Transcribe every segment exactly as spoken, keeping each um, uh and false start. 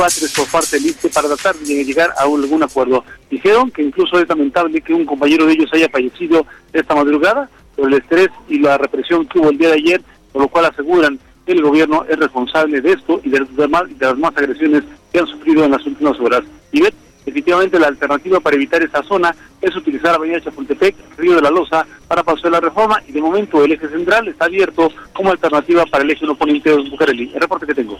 Patres por parte del I S S S T E para tratar de llegar a algún acuerdo. Dijeron que incluso es lamentable que un compañero de ellos haya fallecido esta madrugada por el estrés y la represión que hubo el día de ayer, por lo cual aseguran que el gobierno es responsable de esto y de, de, más, de las más agresiones que han sufrido en las últimas horas. Y ve, definitivamente la alternativa para evitar esta zona es utilizar Avenida Chapultepec, Río de la Loza, para Paseo de la Reforma, y de momento el eje central está abierto como alternativa para el eje no poniente de Bucareli. El reporte que tengo.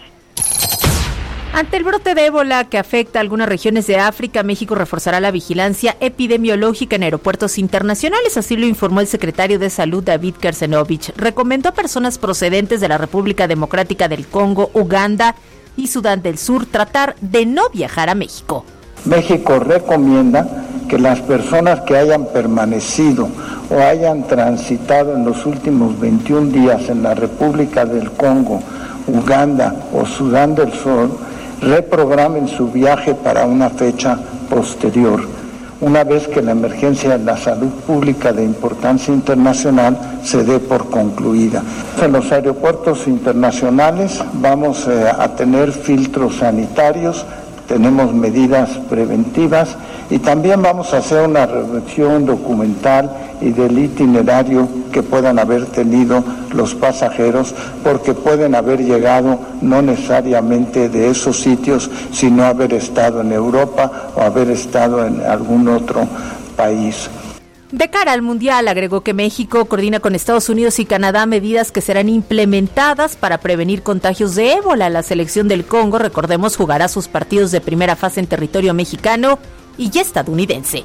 Ante el brote de ébola que afecta a algunas regiones de África, México reforzará la vigilancia epidemiológica en aeropuertos internacionales, así lo informó el secretario de Salud, David Kersenovich. Recomendó a personas procedentes de la República Democrática del Congo, Uganda y Sudán del Sur tratar de no viajar a México. México recomienda que las personas que hayan permanecido o hayan transitado en los últimos veintiún días en la República del Congo, Uganda o Sudán del Sur reprogramen su viaje para una fecha posterior, una vez que la emergencia de la salud pública de importancia internacional se dé por concluida. En los aeropuertos internacionales vamos eh, a tener filtros sanitarios, tenemos medidas preventivas y también vamos a hacer una revisión documental y del itinerario que puedan haber tenido los pasajeros, porque pueden haber llegado no necesariamente de esos sitios, sino haber estado en Europa o haber estado en algún otro país. De cara al Mundial, agregó que México coordina con Estados Unidos y Canadá medidas que serán implementadas para prevenir contagios de ébola. La selección del Congo, recordemos, jugará sus partidos de primera fase en territorio mexicano y estadounidense.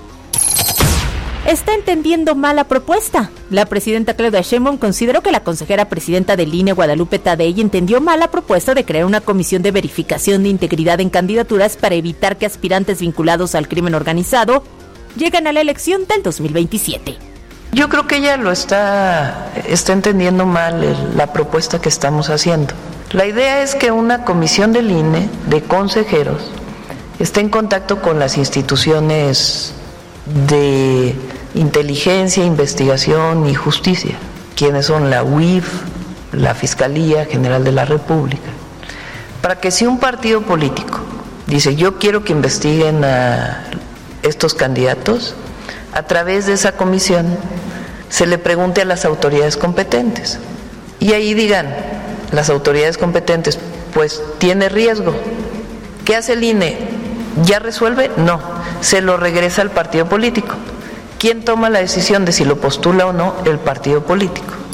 Está entendiendo mal la propuesta. La presidenta Claudia Sheinbaum consideró que la consejera presidenta del I N E, Guadalupe Tadei, entendió mal la propuesta de crear una comisión de verificación de integridad en candidaturas para evitar que aspirantes vinculados al crimen organizado llegan a la elección del dos mil veintisiete. Yo creo que ella lo está, está entendiendo mal el, la propuesta que estamos haciendo. La idea es que una comisión del I N E de consejeros esté en contacto con las instituciones de inteligencia, investigación y justicia, quienes son la U I F, la Fiscalía General de la República, para que si un partido político dice yo quiero que investiguen a estos candidatos, a través de esa comisión se le pregunte a las autoridades competentes y ahí digan las autoridades competentes, pues tiene riesgo. ¿Qué hace el I N E? ¿Ya resuelve? No, se lo regresa al partido político. ¿Quién toma la decisión de si lo postula o no? El partido político.